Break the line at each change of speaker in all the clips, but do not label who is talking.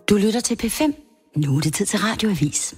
Du lytter til P5. Nu er det tid til Radioavis.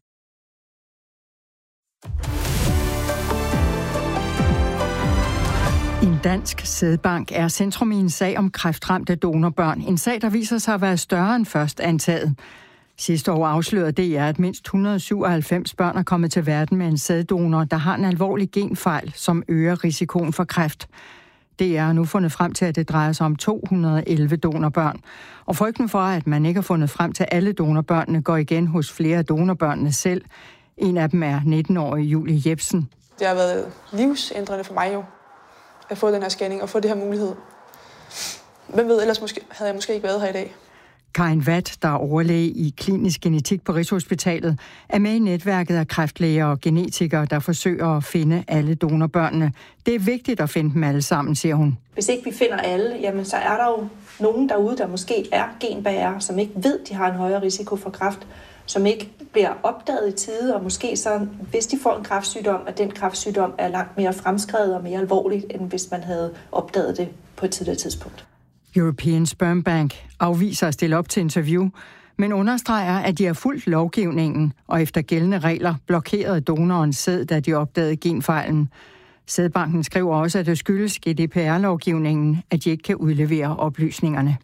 En dansk sædbank er centrum i en sag om kræftramte donorbørn. En sag, der viser sig at være større end først antaget. Sidste år afslørede DR, at mindst 197 børn er kommet til verden med en sæddonor, der har en alvorlig genfejl, som øger risikoen for kræft. DR har nu fundet frem til, at det drejer sig om 211 donorbørn. Og frygten for, at man ikke har fundet frem til alle donorbørnene, går igen hos flere af donorbørnene selv. En af dem er 19-årige Julie Jebsen.
Det har været livsændrende for mig jo, at få den her scanning og få det her mulighed. Hvem ved, ellers havde jeg måske ikke været her i dag.
Karin Watt, der er overlæge i klinisk genetik på Rigshospitalet, er med i netværket af kræftlæger og genetikere, der forsøger at finde alle donorbørnene. Det er vigtigt at finde dem alle sammen, siger hun.
Hvis ikke vi finder alle, jamen så er der jo nogen derude, der måske er genbærere, som ikke ved, de har en højere risiko for kræft, som ikke bliver opdaget i tide, og måske så, hvis de får en kræftsygdom, at den kræftsygdom er langt mere fremskredet og mere alvorligt, end hvis man havde opdaget det på et tidligere tidspunkt.
European Sperm Bank afviser at stille op til interview, men understreger, at de har fulgt lovgivningen og efter gældende regler blokerede donorens sæd, da de opdagede genfejlen. Sædbanken skriver også, at det skyldes GDPR-lovgivningen, at de ikke kan udlevere oplysningerne.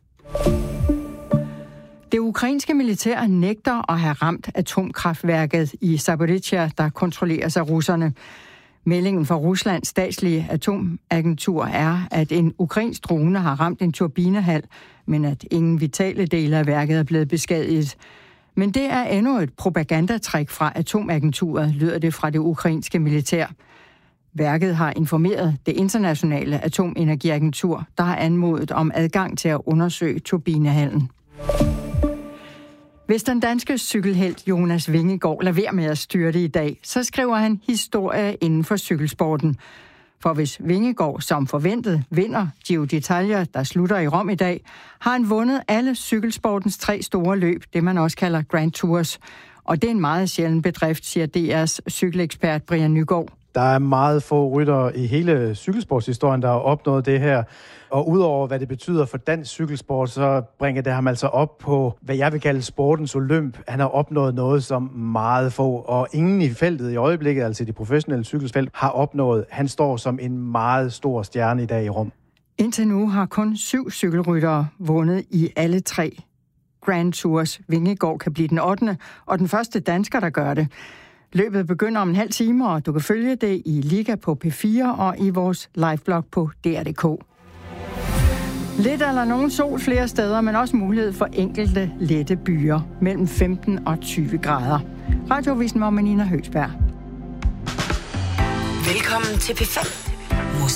Det ukrainske militær nægter at have ramt atomkraftværket i Zaporizhzhia, der kontrolleres af russerne. Meldingen fra Ruslands statslige atomagentur er, at en ukrainsk drone har ramt en turbinehal, men at ingen vitale dele af værket er blevet beskadiget. Men det er endnu et propagandatrik fra atomagenturet, lyder det fra det ukrainske militær. Værket har informeret det internationale atomenergiagentur, der har anmodet om adgang til at undersøge turbinehallen. Hvis den danske cykelhelt Jonas Vingegaard lader være med at styrte i dag, så skriver han historie inden for cykelsporten. For hvis Vingegaard som forventet vinder Giro d'Italia, der slutter i Rom i dag, har han vundet alle cykelsportens 3 store løb, det man også kalder Grand Tours. Og det er en meget sjælden bedrift, siger DR's cykelekspert Brian Nygaard.
Der er meget få ryttere i hele cykelsportshistorien, der har opnået det her. Og udover hvad det betyder for dansk cykelsport, så bringer det ham altså op på, hvad jeg vil kalde sportens olymp. Han har opnået noget, som meget få, og ingen i feltet i øjeblikket, altså de professionelle cykelsfelt, har opnået. Han står som en meget stor stjerne i dag i Rom.
Indtil nu har kun 7 cykelryttere vundet i alle 3 Grand Tours. Vingegaard kan blive den 8. og den første dansker, der gør det. Løbet begynder om en halv time, og du kan følge det i Liga på P4 og i vores liveblog på DR.dk. Lidt eller nogen sol flere steder, men også mulighed for enkelte lette byer mellem 15 og 20 grader. Radioavisen var med Nina Høgsberg.
Velkommen til P5.